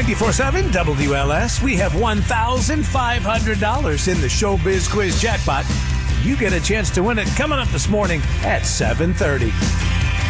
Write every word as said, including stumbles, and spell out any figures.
ninety-four seven W L S, we have one thousand five hundred dollars in the Showbiz Quiz jackpot. You get a chance to win it coming up this morning at seven thirty.